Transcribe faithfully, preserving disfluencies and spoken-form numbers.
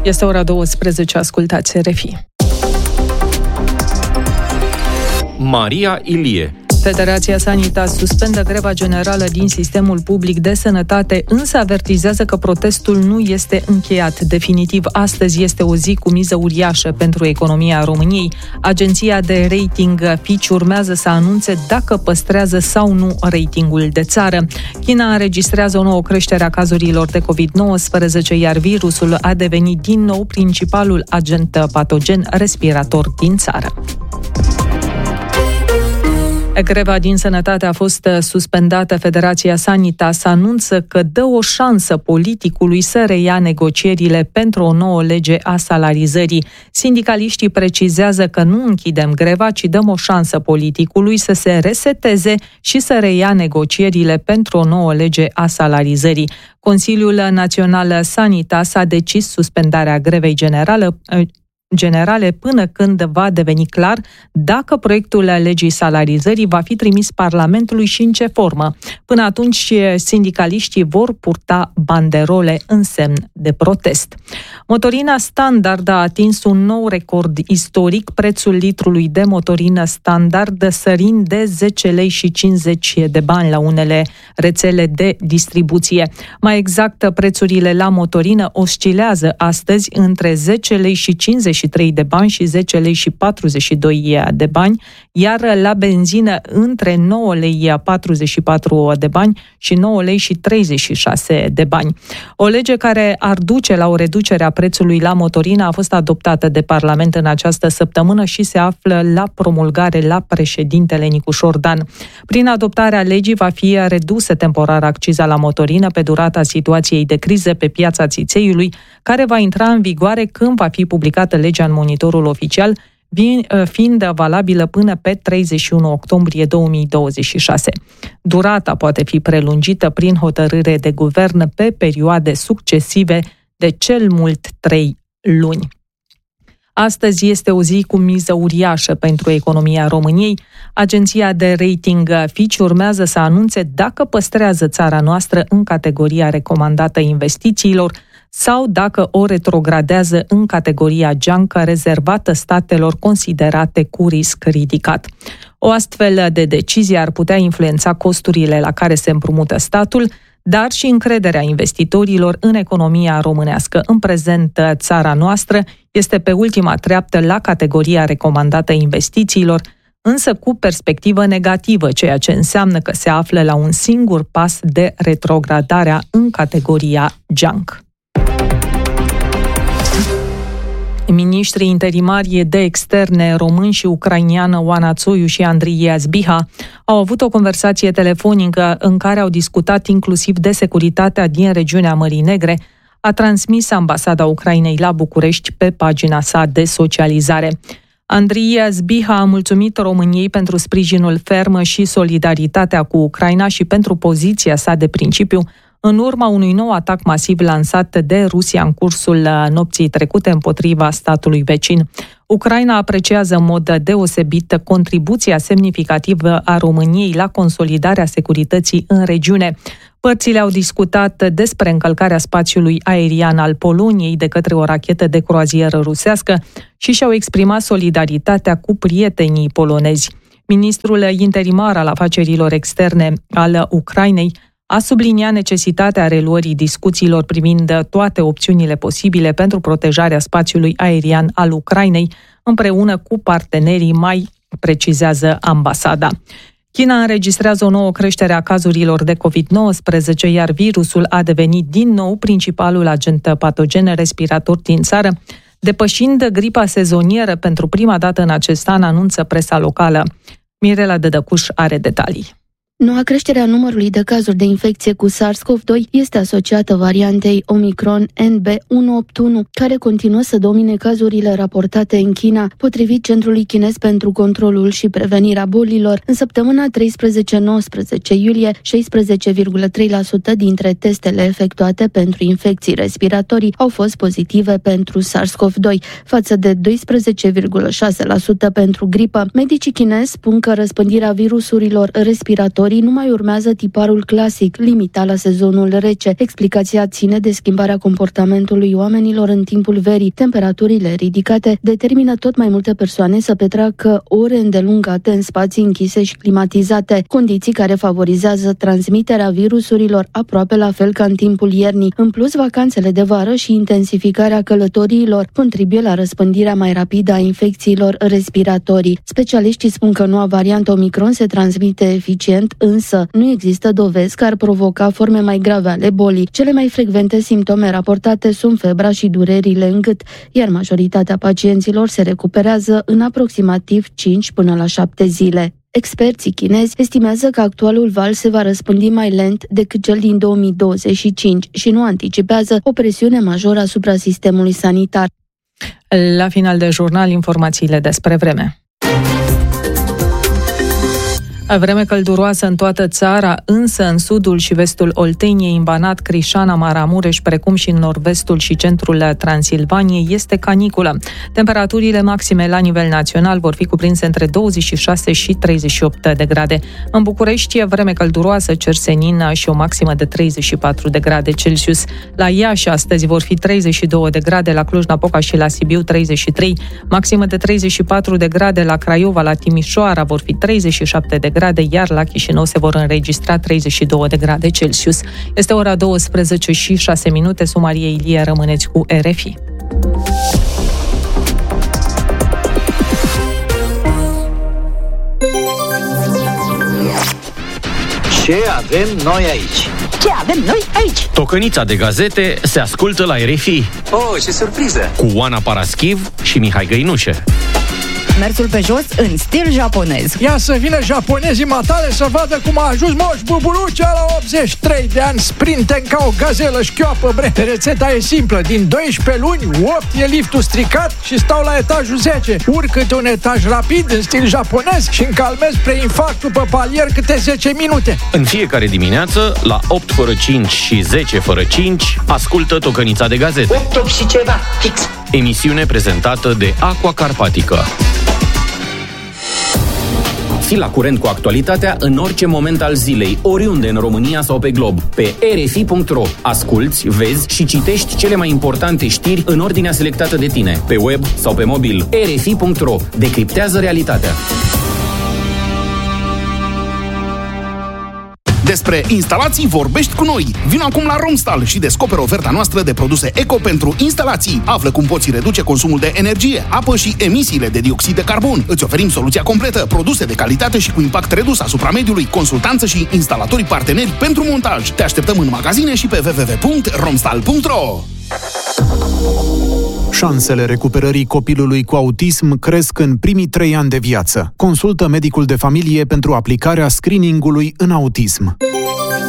Este ora douăsprezece, ascultați R F I. Maria Ilie. Federația Sanitas suspendă greva generală din sistemul public de sănătate, însă avertizează că protestul nu este încheiat. Definitiv, astăzi este o zi cu miză uriașă pentru economia României. Agenția de rating Fitch urmează să anunțe dacă păstrează sau nu ratingul de țară. China înregistrează o nouă creștere a cazurilor de covid nouăsprezece, iar virusul a devenit din nou principalul agent patogen respirator din țară. Greva din sănătate a fost suspendată. Federația Sanitas anunță că dă o șansă politicului să reia negocierile pentru o nouă lege a salarizării. Sindicaliștii precizează că nu închidem greva, ci dăm o șansă politicului să se reseteze și să reia negocierile pentru o nouă lege a salarizării. Consiliul Național Sanitas a decis suspendarea grevei generală generale până când va deveni clar dacă proiectul legii salarizării va fi trimis Parlamentului și în ce formă. Până atunci, sindicaliștii vor purta banderole în semn de protest. Motorina standard a atins un nou record istoric, prețul litrului de motorină standard sărind de zece lei și cincizeci de bani la unele rețele de distribuție. Mai exact, prețurile la motorină oscilează astăzi între zece lei și cincizeci și trei de bani și zece lei și patruzeci și doi de bani, iar la benzină între nouă lei patruzeci și patru de bani și nouă lei și treizeci și șase de bani. O lege care ar duce la o reducere a prețului la motorină a fost adoptată de Parlament în această săptămână și se află la promulgare la președintele Nicușor Dan. Prin adoptarea legii va fi redusă temporar acciza la motorină pe durata situației de criză pe piața țițeiului, care va intra în vigoare când va fi publicată legea în Monitorul Oficial, fiind valabilă până pe treizeci și unu octombrie două mii douăzeci și șase. Durata poate fi prelungită prin hotărâre de guvern pe perioade succesive de cel mult trei luni. Astăzi este o zi cu miză uriașă pentru economia României. Agenția de rating Fitch urmează să anunțe dacă păstrează țara noastră în categoria recomandată investițiilor sau dacă o retrogradează în categoria junk rezervată statelor considerate cu risc ridicat. O astfel de decizie ar putea influența costurile la care se împrumută statul, dar și încrederea investitorilor în economia românească. În prezent, țara noastră este pe ultima treaptă la categoria recomandată investițiilor, însă cu perspectivă negativă, ceea ce înseamnă că se află la un singur pas de retrogradarea în categoria junk. Ministrii interimari de externe român și ucrainiană Oana Țoiu și Andrei Yazbiha au avut o conversație telefonică în care au discutat inclusiv de securitatea din regiunea Mării Negre, a transmis Ambasada Ucrainei la București pe pagina sa de socializare. Andrei Yazbiha a mulțumit României pentru sprijinul ferm și solidaritatea cu Ucraina și pentru poziția sa de principiu în urma unui nou atac masiv lansat de Rusia în cursul nopții trecute împotriva statului vecin. Ucraina apreciază în mod deosebit contribuția semnificativă a României la consolidarea securității în regiune. Părțile au discutat despre încălcarea spațiului aerian al Poloniei de către o rachetă de croazieră rusească și și-au exprimat solidaritatea cu prietenii polonezi. Ministrul interimar al afacerilor externe al Ucrainei a subliniat necesitatea reluării discuțiilor privind toate opțiunile posibile pentru protejarea spațiului aerian al Ucrainei, împreună cu partenerii, mai precizează ambasada. China înregistrează o nouă creștere a cazurilor de covid nouăsprezece, iar virusul a devenit din nou principalul agent patogen respirator din țară, depășind gripa sezonieră pentru prima dată în acest an, anunță presa locală. Mirela Dădăcuș are detalii. Noua creștere a numărului de cazuri de infecție cu SARS-CoV doi este asociată variantei Omicron N B unu opt unu, care continuă să domine cazurile raportate în China, potrivit Centrului Chinez pentru Controlul și Prevenirea Bolilor. În săptămâna treisprezece nouăsprezece iulie, șaisprezece virgulă trei la sută dintre testele efectuate pentru infecții respiratorii au fost pozitive pentru SARS-CoV doi, față de doisprezece virgulă șase la sută pentru gripă. Medicii chinezi spun că răspândirea virusurilor respiratorii respiratorii nu mai urmează tiparul clasic, limitat la sezonul rece. Explicația ține de schimbarea comportamentului oamenilor în timpul verii. Temperaturile ridicate determină tot mai multe persoane să petreacă ore îndelungate în spații închise și climatizate, condiții care favorizează transmiterea virusurilor aproape la fel ca în timpul iernii. În plus, vacanțele de vară și intensificarea călătoriilor contribuie la răspândirea mai rapidă a infecțiilor respiratorii. Specialiștii spun că noua variantă Omicron se transmite eficient, însă nu există dovezi că ar provoca forme mai grave ale bolii. Cele mai frecvente simptome raportate sunt febra și durerile în gât, iar majoritatea pacienților se recuperează în aproximativ cinci până la șapte zile. Experții chinezi estimează că actualul val se va răspândi mai lent decât cel din două mii douăzeci și cinci și nu anticipează o presiune majoră asupra sistemului sanitar. La final de jurnal, informațiile despre vreme. Vreme călduroasă în toată țara, însă în sudul și vestul Olteniei, în Banat, Crișana, Maramureș, precum și în nord-vestul și centrul Transilvaniei, este caniculă. Temperaturile maxime la nivel național vor fi cuprinse între douăzeci și șase și treizeci și opt de grade. În București, vreme călduroasă, cer senin și o maximă de treizeci și patru de grade Celsius. La Iași astăzi vor fi treizeci și două de grade, la Cluj-Napoca și la Sibiu treizeci și trei, maximă de treizeci și patru de grade la Craiova, la Timișoara vor fi treizeci și șapte de grade, iar la Chișinău se vor înregistra treizeci și două de grade Celsius. Este ora douăsprezece și șase minute. Sunt Maria Ilie, rămâneți cu R F I. Ce avem noi aici? Ce avem noi aici? Tocănița de gazete se ascultă la R F I. Oh, ce surpriză! Cu Oana Paraschiv și Mihai Găinușe. Mersul pe jos în stil japonez. Ia să vină japonezii matale să vadă cum a ajuns Moș Bubulucea la optzeci și trei de ani, sprinten ca o gazelă șchioapă, bre. Rețeta e simplă, din doisprezece luni, opt e liftul stricat și stau la etajul zece. Urc câte un etaj rapid în stil japonez și încalmez preinfarctul pe palier câte zece minute. În fiecare dimineață, la opt fără cinci și zece fără cinci, ascultă Tocănița de gazete. opt, opt și ceva, fix. Emisiune prezentată de Aqua Carpatică. Fii la curent cu actualitatea în orice moment al zilei, oriunde în România sau pe glob. Pe r f i punct r o asculți, vezi și citești cele mai importante știri în ordinea selectată de tine, pe web sau pe mobil. r f i punct r o decriptează realitatea. Despre instalații vorbești cu noi. Vino acum la Romstal și descoperă oferta noastră de produse eco pentru instalații. Află cum poți reduce consumul de energie, apă și emisiile de dioxid de carbon. Îți oferim soluția completă, produse de calitate și cu impact redus asupra mediului, consultanță și instalatorii parteneri pentru montaj. Te așteptăm în magazine și pe w w w punct romstal punct r o. Șansele recuperării copilului cu autism cresc în primii trei ani de viață. Consultă medicul de familie pentru aplicarea screeningului în autism.